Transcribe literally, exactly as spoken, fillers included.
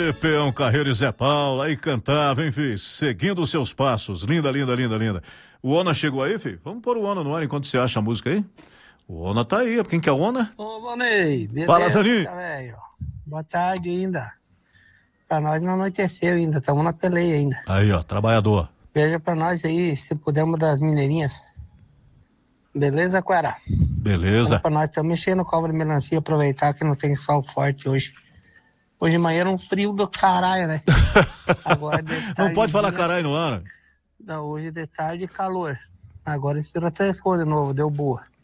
Ê, Peão Carreiro e Zé Paulo, aí cantava, hein, filho? Seguindo os seus passos. Linda, linda, linda, linda. O Ona chegou aí, filho? Vamos pôr o Ona no ar enquanto você acha a música aí? O Ona tá aí. Quem que é o Ona? Ô, Valnei, beleza, Fala, Zaninho. velho? Boa tarde ainda. Pra nós não anoiteceu ainda, estamos na peleia ainda. Aí, ó, trabalhador. Veja pra nós aí, se pudermos das mineirinhas. Beleza, Quara? Beleza. Pra nós estamos mexendo com a de melancia, aproveitar que não tem sol forte hoje. Hoje de manhã era um frio do caralho, né? Agora de tarde, Não pode falar dia... caralho no ar. Não, hoje de tarde calor. Agora esse três coisas de novo, deu boa.